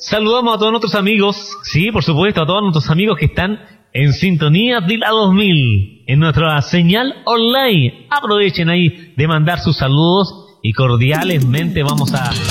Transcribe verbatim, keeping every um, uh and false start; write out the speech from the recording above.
Saludamos a todos nuestros amigos, sí, por supuesto, a todos nuestros amigos que están en sintonía de la dos mil, en nuestra señal online. Aprovechen ahí de mandar sus saludos y cordialmente vamos a